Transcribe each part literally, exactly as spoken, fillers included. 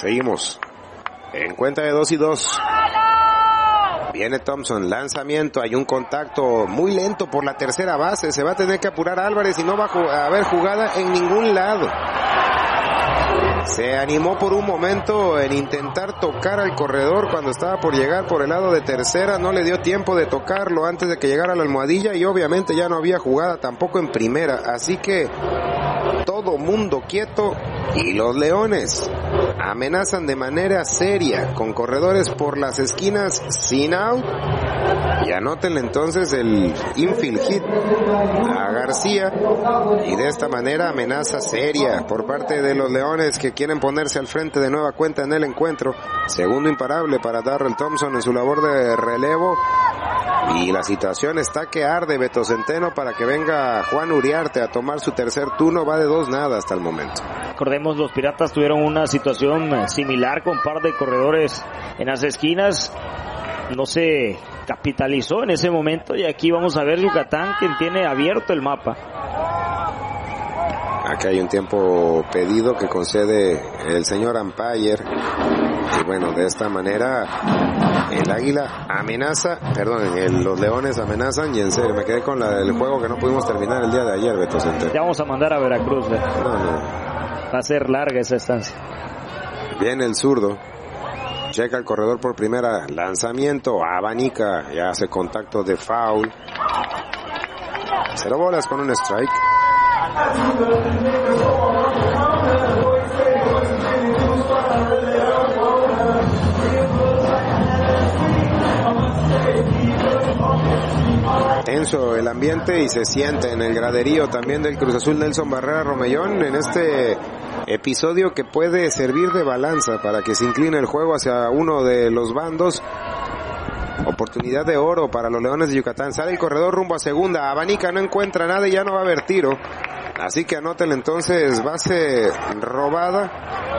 Seguimos en cuenta de dos y dos. Viene Thompson, lanzamiento, hay un contacto muy lento por la tercera base, se va a tener que apurar Álvarez y no va a haber jugada en ningún lado. Se animó por un momento en intentar tocar al corredor cuando estaba por llegar por el lado de tercera, no le dio tiempo de tocarlo antes de que llegara a la almohadilla y obviamente ya no había jugada tampoco en primera, así que todo mundo quieto y los Leones amenazan de manera seria con corredores por las esquinas sin out y anótenle entonces el infield hit a García y de esta manera amenaza seria por parte de los Leones que quieren ponerse al frente de nueva cuenta en el encuentro. Segundo imparable para Darrell Thompson en su labor de relevo y la situación está que arde. Beto Centeno para que venga Juan Uriarte a tomar su tercer turno, va de dos nada hasta el momento. Recordemos, los Piratas tuvieron una situación similar con un par de corredores en las esquinas, no se capitalizó en ese momento y aquí vamos a ver Yucatán quien tiene abierto el mapa. Aquí hay un tiempo pedido que concede el señor umpire y bueno, de esta manera el Águila amenaza, perdón, el, los Leones amenazan y en serio me quedé con la del juego que no pudimos terminar el día de ayer, Beto Centeno. Ya vamos a mandar a Veracruz, ¿eh? no, no. Va a ser larga esa estancia. Viene el zurdo, checa el corredor por primera, lanzamiento, abanica, ya hace contacto de foul. Cero bolas con un strike. Tenso el ambiente y se siente en el graderío también del Cruz Azul Nelson Barrera Romellón en este episodio que puede servir de balanza para que se incline el juego hacia uno de los bandos. Oportunidad de oro para los Leones de Yucatán. Sale el corredor rumbo a segunda, abanica, no encuentra nada y ya no va a haber tiro, así que anótenle entonces base robada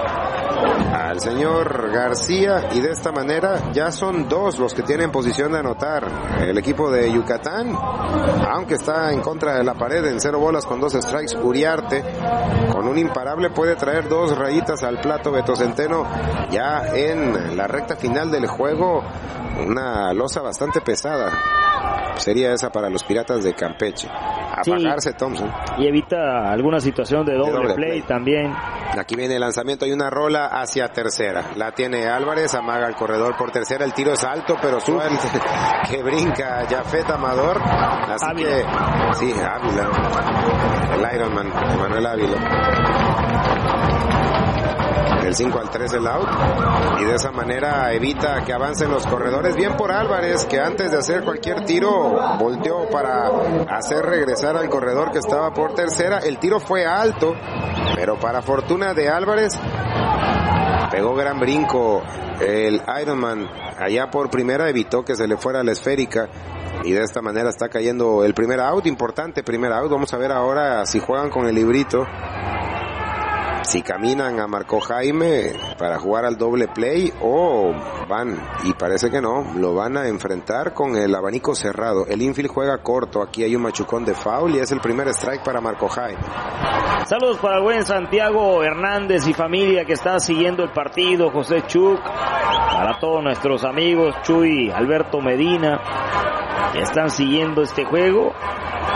al señor García y de esta manera ya son dos los que tienen posición de anotar el equipo de Yucatán, aunque está en contra de la pared en cero bolas con dos strikes. Uriarte con un imparable puede traer dos rayitas al plato. Beto Centeno ya en la recta final del juego, una losa bastante pesada sería esa para los Piratas de Campeche. Apagarse sí, Thompson. Y evita alguna situación de doble, de doble play, play también. Aquí viene el lanzamiento, hay una rola hacia tercera. La tiene Álvarez, amaga al corredor por tercera. El tiro es alto, pero suave que brinca Jafet Amador. Así Ávila. que, sí, Ávila. El Ironman, Manuel Ávila. El cinco al tres el out y de esa manera evita que avancen los corredores. Bien por Álvarez, que antes de hacer cualquier tiro volteó para hacer regresar al corredor que estaba por tercera. El tiro fue alto, pero para fortuna de Álvarez pegó gran brinco el Ironman allá por primera, evitó que se le fuera la esférica y de esta manera está cayendo el primer out. Importante primer out. Vamos a ver ahora si juegan con el librito, si caminan a Marco Jaime para jugar al doble play o van, y parece que no, lo van a enfrentar con el abanico cerrado. El infield juega corto, aquí hay un machucón de foul y es el primer strike para Marco Jaime. Saludos para el buen Santiago Hernández y familia que está siguiendo el partido, José Chuc, para todos nuestros amigos Chuy, Alberto Medina, que están siguiendo este juego.